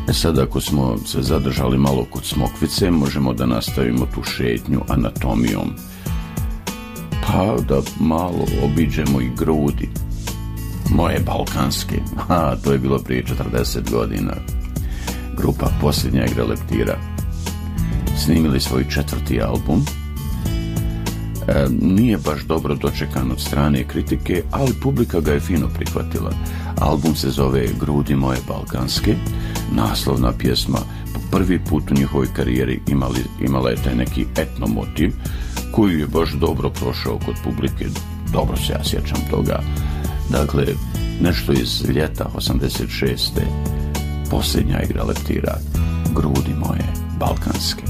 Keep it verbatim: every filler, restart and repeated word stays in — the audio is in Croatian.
E sad, ako smo se zadržali malo kod Smokvice, možemo da nastavimo tu šetnju anatomijom. Pa da malo obiđemo i grudi. Moje balkanske. Ha, to je bilo prije četrdeset godina. Grupa Posljednja igra leptira. Snimili svoj četvrti album. E, nije baš dobro dočekan od strane kritike, ali publika ga je fino prihvatila. Album se zove Grudi moje balkanske. Naslovna pjesma po prvi put u njihovoj karijeri imali, imala je taj neki etno motiv koji je baš dobro prošao kod publike. Dobro se ja sjećam toga. Dakle, nešto iz ljeta osamdeset šeste. Posljednja igra leptira. Grudi moje balkanske.